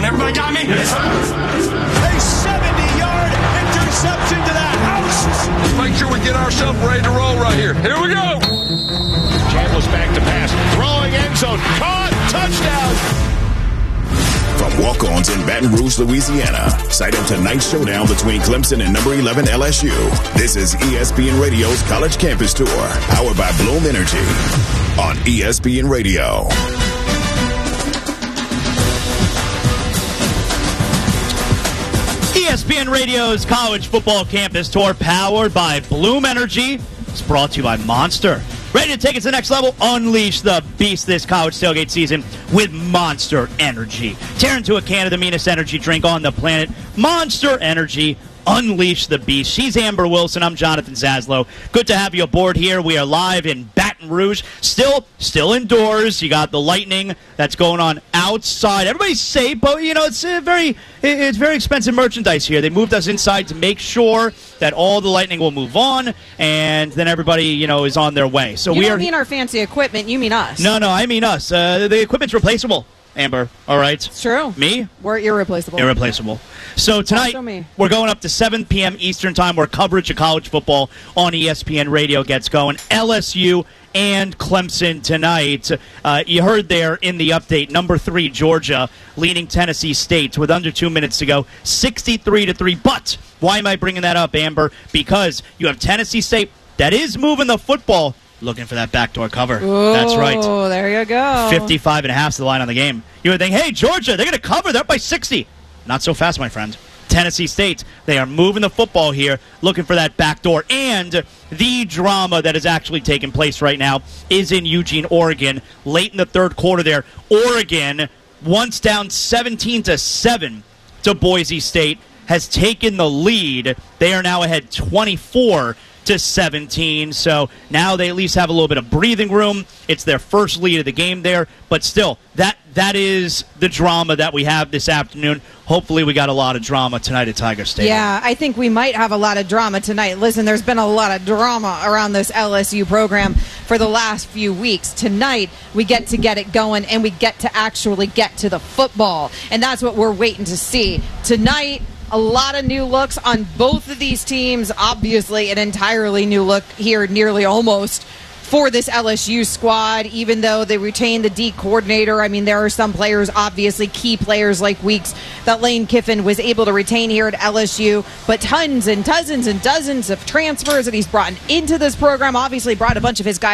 Everybody got me? Yes, sir. A 70-yard interception to the house. Let's make sure we get ourselves ready to roll right here. Here we go. Chambliss back to pass. Throwing end zone. Caught. Touchdown. From walk-ons in Baton Rouge, Louisiana, sight of tonight's showdown between Clemson and number 11 LSU. This is ESPN Radio's College Campus Tour, powered by Bloom Energy on ESPN Radio. ESPN Radio's College Football Campus Tour, powered by Bloom Energy. It's brought to you by Monster. Ready to take it to the next level? Unleash the beast this college tailgate season with Monster Energy. Tear into a can of the meanest energy drink on the planet. Monster Energy. Unleash the beast. She's Amber Wilson. I'm Jonathan Zaslow. Good to have you aboard here. We are live in Baton Rouge. Still indoors. You got the lightning that's going on outside. Everybody's safe, but it's very expensive merchandise here. They moved us inside to make sure that all the lightning will move on, and then everybody is on their way. So you don't mean our fancy equipment. You mean us. No, I mean us. The equipment's replaceable. Amber, all right? It's true. Me? We're irreplaceable. Irreplaceable. So tonight, we're going up to 7 p.m. Eastern Time where coverage of college football on ESPN Radio gets going. LSU and Clemson tonight. You heard there in the update, number 3, Georgia, leading Tennessee State with under 2 minutes to go, 63-3. But why am I bringing that up, Amber? Because you have Tennessee State that is moving the football, looking for that backdoor cover. Ooh, that's right. Oh, there you go. 55.5 is the line on the game. You would think, hey, Georgia, they're going to cover. They're up by 60. Not so fast, my friend. Tennessee State, they are moving the football here, looking for that backdoor. And the drama that is actually taking place right now is in Eugene, Oregon. Late in the third quarter there, Oregon, once down 17-7 to Boise State, has taken the lead. They are now ahead 24-17, so now they at least have a little bit of breathing room. It's their first lead of the game there, but still, that is the drama that we have this afternoon. Hopefully we got a lot of drama tonight at Tiger Stadium. Yeah, I think we might have a lot of drama tonight. Listen, there's been a lot of drama around this LSU program for the last few weeks. Tonight, we get it going, and we get to actually get to the football, and that's what we're waiting to see. Tonight, a lot of new looks on both of these teams. Obviously, an entirely new look here, nearly almost, for this LSU squad, even though they retain the D coordinator. I mean, there are some players, obviously key players like Weeks, that Lane Kiffin was able to retain here at LSU, but tons and dozens and dozens of transfers that he's brought into this program. Obviously brought a bunch of his guys